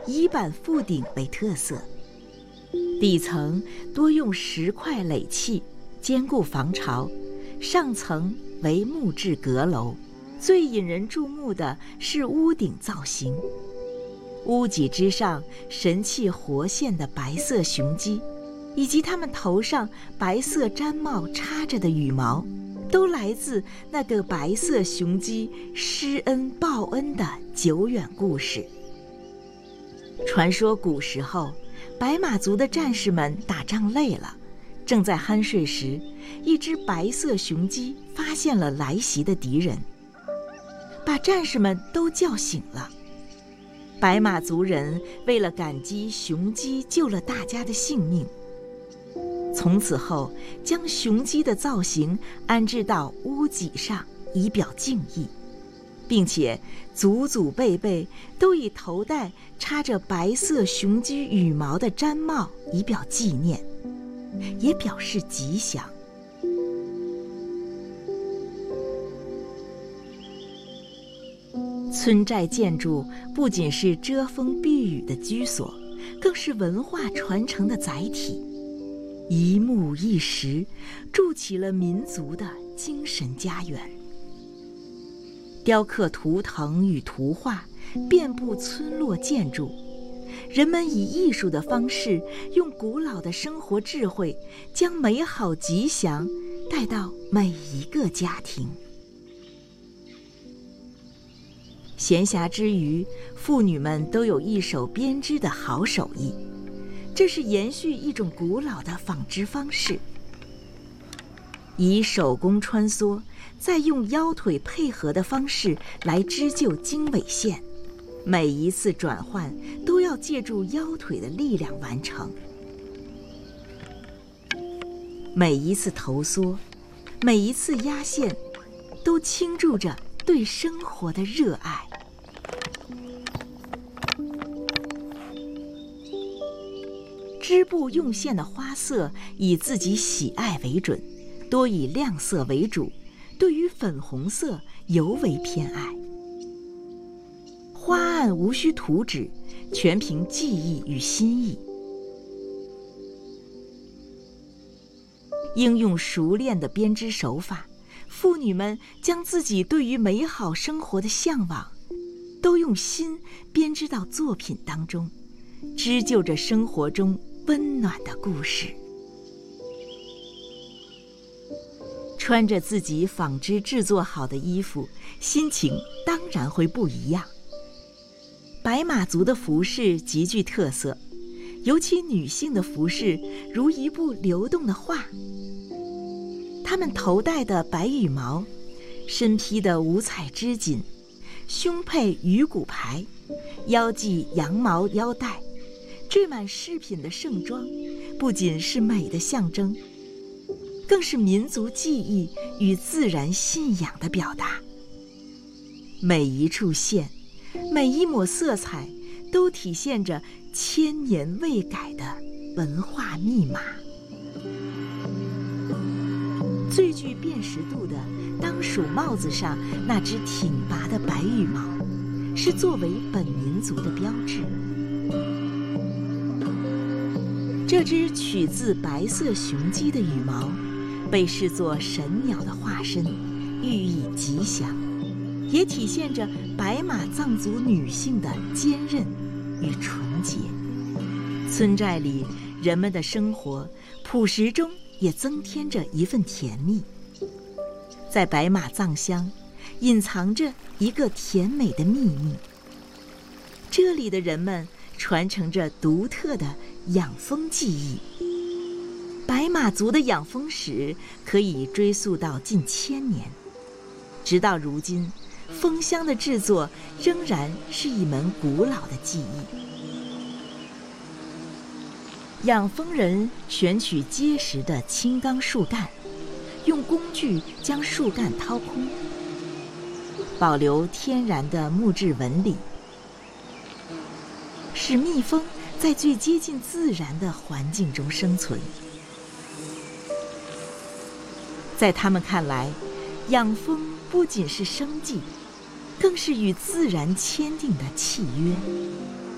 以板覆顶为特色，底层多用石块垒砌，坚固防潮，上层为木质阁楼。最引人注目的是屋顶造型，屋脊之上神气活现的白色雄鸡，以及它们头上白色毡帽插着的羽毛，都来自那个白色雄鸡施恩报恩的久远故事。传说古时候，白马族的战士们打仗累了，正在酣睡时，一只白色雄鸡发现了来袭的敌人，把战士们都叫醒了。白马族人为了感激雄鸡救了大家的性命，从此后将雄鸡的造型安置到屋脊上，以表敬意，并且祖祖辈辈都以头戴插着白色雄鸡羽毛的毡帽以表纪念，也表示吉祥。村寨建筑不仅是遮风避雨的居所，更是文化传承的载体，一木一石筑起了民族的精神家园。雕刻图腾与图画遍布村落建筑，人们以艺术的方式，用古老的生活智慧，将美好吉祥带到每一个家庭。闲暇之余，妇女们都有一手编织的好手艺，这是延续一种古老的纺织方式，以手工穿梭，再用腰腿配合的方式来织就经纬线，每一次转换都要借助腰腿的力量完成。每一次头缩，每一次压线，都倾注着对生活的热爱。织布用线的花色以自己喜爱为准，多以亮色为主，对于粉红色尤为偏爱。花案无需图纸，全凭技艺与心意。应用熟练的编织手法，妇女们将自己对于美好生活的向往，都用心编织到作品当中，织就着生活中温暖的故事。穿着自己纺织制作好的衣服，心情当然会不一样。白马族的服饰极具特色，尤其女性的服饰如一部流动的画。她们头戴的白羽毛，身披的五彩织锦，胸佩鱼骨牌，腰系羊毛腰带，缀满饰品的盛装，不仅是美的象征，更是民族记忆与自然信仰的表达。每一处线，每一抹色彩，都体现着千年未改的文化密码。最具辨识度的，当属帽子上那只挺拔的白羽毛，是作为本民族的标志。这只取自白色雄鸡的羽毛，被视作神鸟的化身，寓意吉祥，也体现着白马藏族女性的坚韧与纯洁。村寨里人们的生活朴实中也增添着一份甜蜜。在白马藏乡，隐藏着一个甜美的秘密。这里的人们传承着独特的养蜂技艺。白马族的养蜂史可以追溯到近1000年，直到如今，蜂箱的制作仍然是一门古老的技艺。养蜂人选取结实的青冈树干，用工具将树干掏空，保留天然的木质纹理，使蜜蜂在最接近自然的环境中生存。在他们看来，养蜂不仅是生计，更是与自然签订的契约。